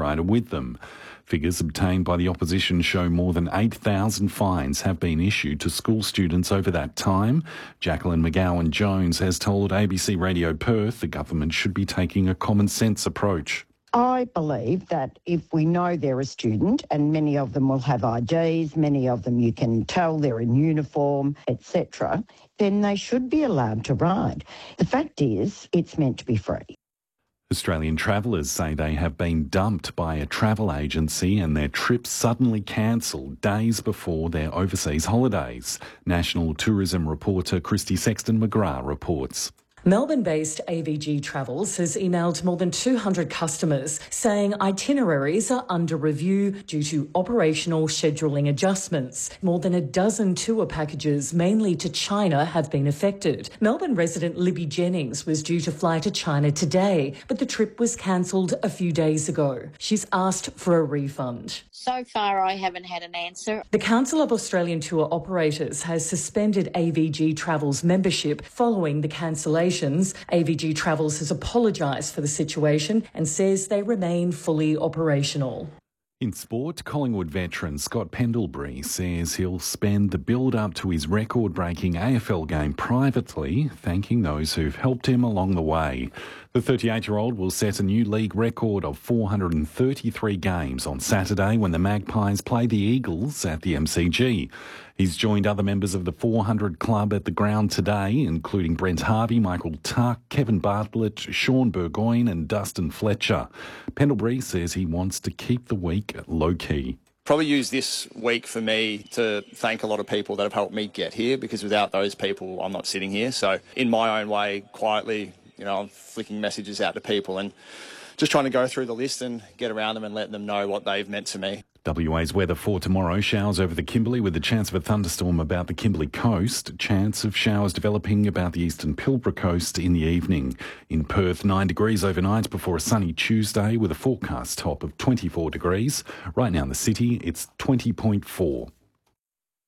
rider with them. Figures obtained by the opposition show more than 8,000 fines have been issued to school students over that time. Jacqueline McGowan-Jones has told ABC Radio Perth the government should be taking a common sense approach. I believe that if we know they're a student, and many of them will have IDs, many of them you can tell they're in uniform, etc., then they should be allowed to ride. The fact is, it's meant to be free. Australian travellers say they have been dumped by a travel agency and their trips suddenly cancelled days before their overseas holidays. National tourism reporter Christy Sexton-McGrath reports. Melbourne-based AVG Travels has emailed more than 200 customers saying itineraries are under review due to operational scheduling adjustments. More than a dozen tour packages, mainly to China, have been affected. Melbourne resident Libby Jennings was due to fly to China today, but the trip was cancelled a few days ago. She's asked for a refund. So far, I haven't had an answer. The Council of Australian Tour Operators has suspended AVG Travels membership following the cancellation. AVG Travels has apologised for the situation and says they remain fully operational. In sport, Collingwood veteran Scott Pendlebury says he'll spend the build-up to his record-breaking AFL game privately, thanking those who've helped him along the way. The 38-year-old will set a new league record of 433 games on Saturday when the Magpies play the Eagles at the MCG. He's joined other members of the 400 club at the ground today, including Brent Harvey, Michael Tuck, Kevin Bartlett, Sean Burgoyne and Dustin Fletcher. Pendlebury says he wants to keep the week low-key. Probably use this week for me to thank a lot of people that have helped me get here, because without those people, I'm not sitting here. So in my own way, quietly, I'm flicking messages out to people and just trying to go through the list and get around them and let them know what they've meant to me. WA's weather for tomorrow: showers over the Kimberley with a chance of a thunderstorm about the Kimberley coast. Chance of showers developing about the eastern Pilbara coast in the evening. In Perth, 9 degrees overnight before a sunny Tuesday with a forecast top of 24 degrees. Right now in the city, it's 20.4.